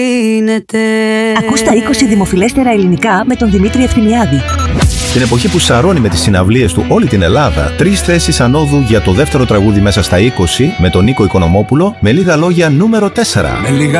Ακούς τα 20 δημοφιλέστερα ελληνικά με τον Δημήτρη Ευθυμιάδη. Την εποχή που σαρώνει με τις συναυλίες του όλη την Ελλάδα, 3 θέσεις ανόδου για το δεύτερο τραγούδι μέσα στα 20 με τον Νίκο Οικονομόπουλο, με λίγα λόγια νούμερο 4.